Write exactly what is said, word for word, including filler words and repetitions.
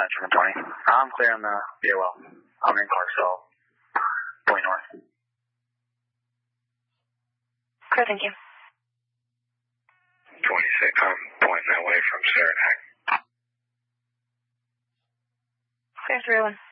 Truman twenty. I'm clear on the B O L. I'm in Clarksville. Going north. Clear, thank you. twenty-six, I'm pointing that way from Saranac. Clear, three oh one.